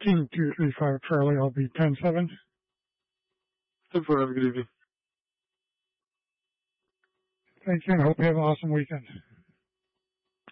King 235 Charlie, I'll be 10-7. 10-4, have a good evening. Thank you, and I hope you have an awesome weekend.